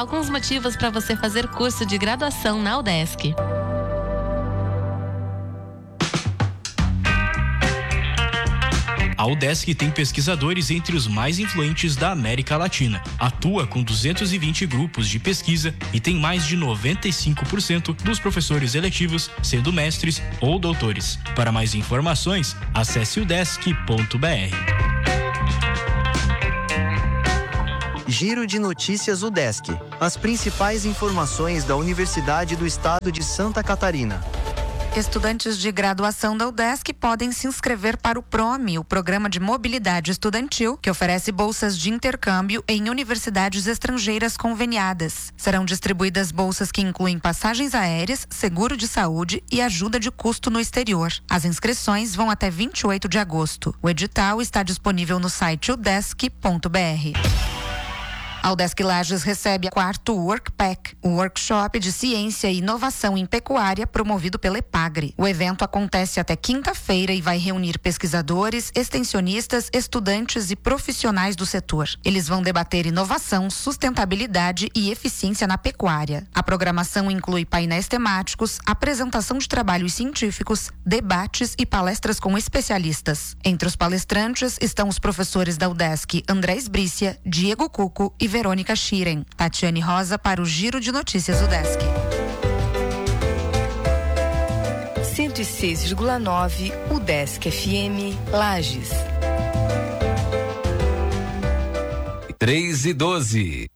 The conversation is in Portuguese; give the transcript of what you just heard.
alguns motivos para você fazer curso de graduação na UDESC. A UDESC tem pesquisadores entre os mais influentes da América Latina. Atua com 220 grupos de pesquisa e tem mais de 95% dos professores eletivos sendo mestres ou doutores. Para mais informações, acesse udesc.br. Giro de Notícias UDESC. As principais informações da Universidade do Estado de Santa Catarina. Estudantes de graduação da UDESC podem se inscrever para o PROME, o Programa de Mobilidade Estudantil, que oferece bolsas de intercâmbio em universidades estrangeiras conveniadas. Serão distribuídas bolsas que incluem passagens aéreas, seguro de saúde e ajuda de custo no exterior. As inscrições vão até 28 de agosto. O edital está disponível no site udesc.br. A UDESC Lages recebe o 4º Workpack, o workshop de ciência e inovação em pecuária promovido pela EPAGRE. O evento acontece até quinta-feira e vai reunir pesquisadores, extensionistas, estudantes e profissionais do setor. Eles vão debater inovação, sustentabilidade e eficiência na pecuária. A programação inclui painéis temáticos, apresentação de trabalhos científicos, debates e palestras com especialistas. Entre os palestrantes estão os professores da UDESC André Esbrícia, Diego Cuco e Verônica Schiren. Tatiane Rosa para o Giro de Notícias UDESC. 106,9 UDESC FM Lages. 3:12.